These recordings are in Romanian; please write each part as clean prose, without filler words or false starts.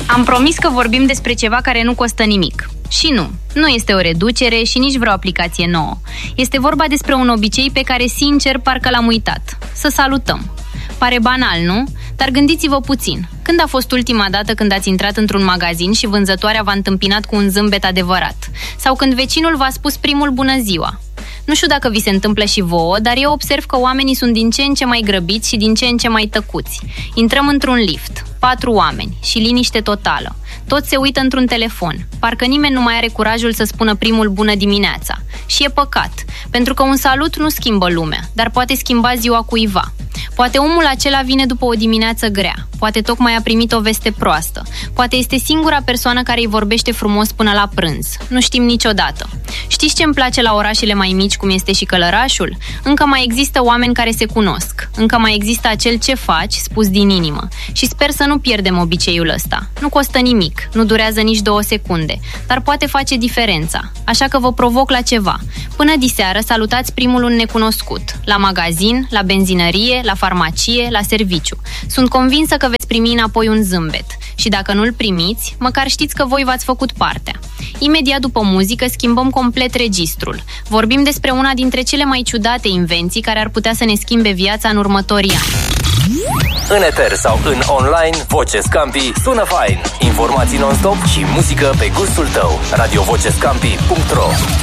Am promis că vorbim despre ceva care nu costă nimic. Și nu este o reducere și nici vreo aplicație nouă. Este vorba despre un obicei pe care, sincer, parcă l-am uitat. Să salutăm. Pare banal, nu? Dar gândiți-vă puțin. Când a fost ultima dată când ați intrat într-un magazin și vânzătoarea v-a întâmpinat cu un zâmbet adevărat? Sau când vecinul v-a spus primul bună ziua? Nu știu dacă vi se întâmplă și vouă, dar eu observ că oamenii sunt din ce în ce mai grăbiți și din ce în ce mai tăcuți. Intrăm într-un lift, 4 oameni și liniște totală. Toți se uită într-un telefon. Parcă nimeni nu mai are curajul să spună primul bună dimineața. Și e păcat, pentru că un salut nu schimbă lumea, dar poate schimba ziua cuiva. Poate omul acela vine după o dimineață grea, poate tocmai a primit o veste proastă, poate este singura persoană care îi vorbește frumos până la prânz. Nu știm niciodată. Știți ce îmi place la orașele mai mici, cum este și Călărașul? Încă mai există oameni care se cunosc. Încă mai există acel ce faci, spus din inimă. Și sper să nu pierdem obiceiul ăsta. Nu costă nimic, nu durează nici 2 secunde, dar poate face diferența. Așa că vă provoc la ceva. Până diseară salutați primul un necunoscut. La magazin, la benzinărie, la farmacie, la serviciu. Sunt convinsă că veți primi înapoi un zâmbet. Și dacă nu-l primiți, măcar știți că voi v-ați făcut partea. Imediat după muzică schimbăm complet registrul. Vorbim despre una dintre cele mai ciudate invenții care ar putea să ne schimbe viața în următorii ani. În eter sau în online, Voce Scampi sună fain. Informații non-stop și muzică pe gustul tău. radiovocescampi.ro.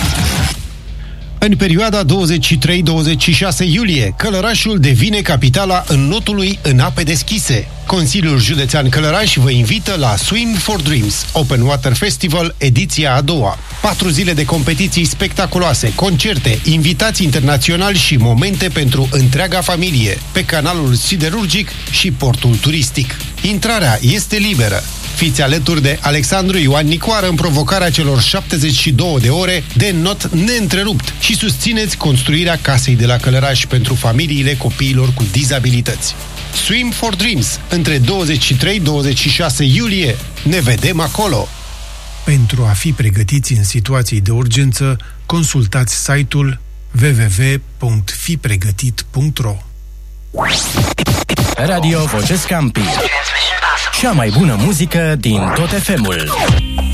În perioada 23-26 iulie, Călărașul devine capitala înotului în ape deschise. Consiliul Județean Călăraș vă invită la Swim for Dreams, Open Water Festival, ediția a doua. 4 zile de competiții spectaculoase, concerte, invitați internaționali și momente pentru întreaga familie, pe canalul siderurgic și portul turistic. Intrarea este liberă. Fiți alături de Alexandru Ioan Nicoară în provocarea celor 72 de ore de not neîntrerupt și susțineți construirea casei de la Călăraș pentru familiile copiilor cu dizabilități. Swim for Dreams, între 23-26 iulie. Ne vedem acolo! Pentru a fi pregătiți în situații de urgență, consultați site-ul www.fipregătit.ro. Radio Voce Scampi. Cea mai bună muzică din tot FM-ul.